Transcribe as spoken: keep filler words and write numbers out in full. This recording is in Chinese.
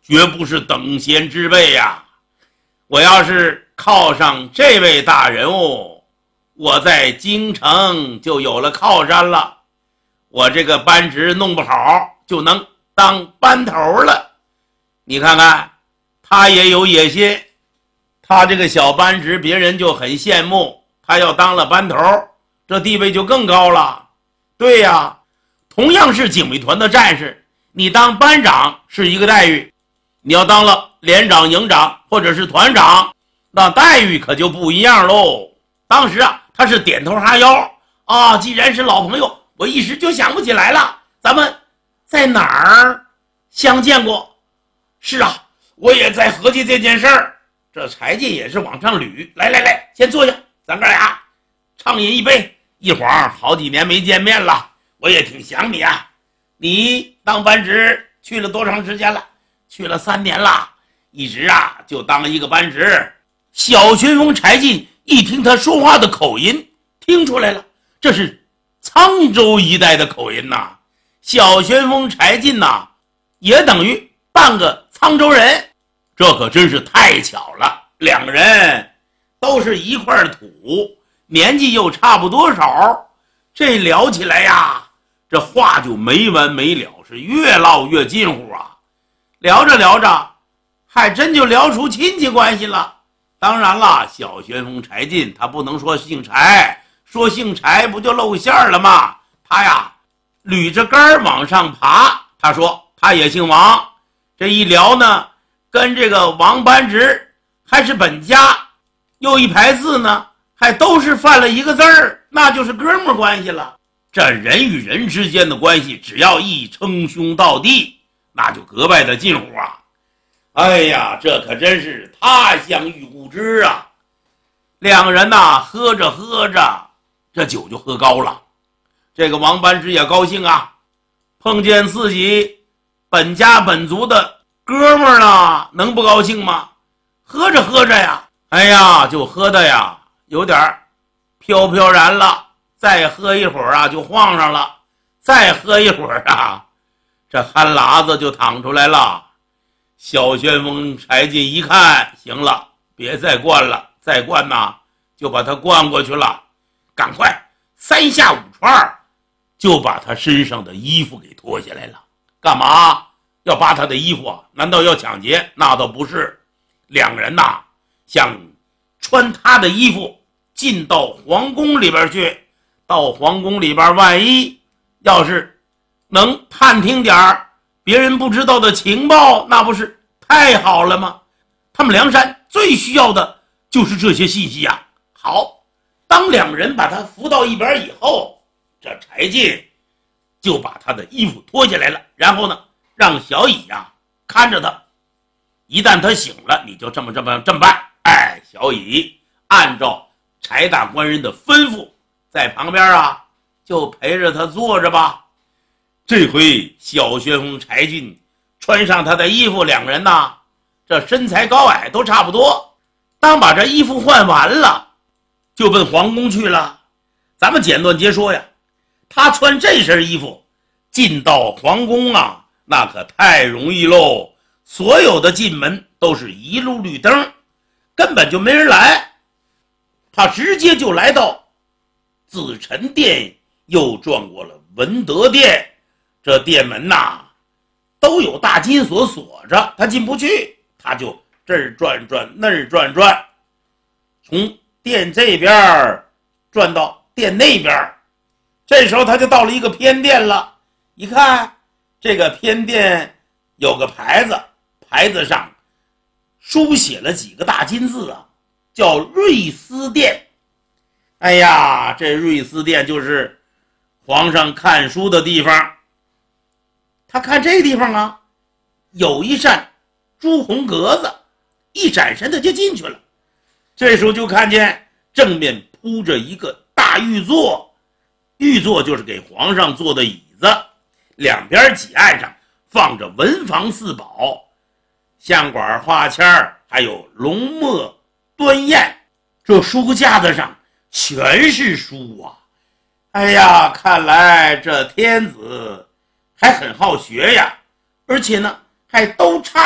绝不是等闲之辈呀。我要是靠上这位大人物，我在京城就有了靠山了，我这个班职弄不好就能当班头了。你看看，他也有野心，他这个小班职别人就很羡慕，他要当了班头，这地位就更高了。对呀，同样是警卫团的战士，你当班长是一个待遇，你要当了连长、营长或者是团长，那待遇可就不一样喽。当时啊，他是点头哈腰啊，既然是老朋友，我一时就想不起来了，咱们在哪儿相见过？是啊，我也在合计这件事儿。这柴进也是往上捋，来来来，先坐下，咱哥俩畅饮一杯。一晃好几年没见面了，我也挺想你啊。你当班职去了多长时间了？去了三年了，一直啊就当一个班职。小旋风柴进一听他说话的口音，听出来了，这是沧州一带的口音呐。小旋风柴进呐，也等于半个沧州人，这可真是太巧了。两个人都是一块土，年纪又差不多少，这聊起来呀，这话就没完没了，是越唠越近乎啊。聊着聊着，还真就聊出亲戚关系了。当然了，小旋风柴进他不能说姓柴，说姓柴不就露馅了吗？他呀捋着杆往上爬，他说他也姓王。这一聊呢，跟这个王班职还是本家，又一排字呢还都是犯了一个字儿，那就是哥们关系了。这人与人之间的关系，只要一称兄道弟，那就格外的近乎啊。哎呀，这可真是他乡遇故知啊。两个人呐，喝着喝着，这酒就喝高了。这个王班之也高兴啊，碰见自己本家本族的哥们儿了，能不高兴吗？喝着喝着呀，哎呀，就喝的呀有点飘飘然了。再喝一会儿啊，就晃上了。再喝一会儿啊，这憨喇子就淌出来了。小旋风柴进一看，行了，别再灌了，再灌呐就把他灌过去了。赶快三下五除二就把他身上的衣服给脱下来了。干嘛要扒他的衣服啊？难道要抢劫？那倒不是。两人呐想穿他的衣服进到皇宫里边去，到皇宫里边万一要是能探听点别人不知道的情报，那不是太好了吗？他们梁山最需要的就是这些信息啊。好，当两人把他扶到一边以后，这柴进就把他的衣服脱下来了，然后呢让小乙呀、啊、看着他，一旦他醒了，你就这么这么这么办。哎，小乙按照柴大官人的吩咐，在旁边啊就陪着他坐着吧。这回小旋风柴进穿上他的衣服，两人呐这身材高矮都差不多。当把这衣服换完了，就奔皇宫去了。咱们简短截说呀，他穿这身衣服进到皇宫啊，那可太容易喽。所有的进门都是一路绿灯，根本就没人来。他直接就来到紫宸殿，又转过了文德殿。这殿门呐都有大金锁锁着，他进不去，他就这儿转转那儿转转，从殿这边转到殿那边。这时候他就到了一个偏殿了，一看这个偏殿有个牌子，牌子上书写了几个大金字啊，叫瑞思殿。哎呀，这瑞思殿就是皇上看书的地方。他看这地方啊，有一扇朱红格子，一闪身他就进去了。这时候就看见正面铺着一个大玉座，玉座就是给皇上坐的椅子，两边几案上放着文房四宝，相馆、花签，还有龙墨端砚。这书架子上全是书啊！哎呀，看来这天子还很好学呀，而且呢还都差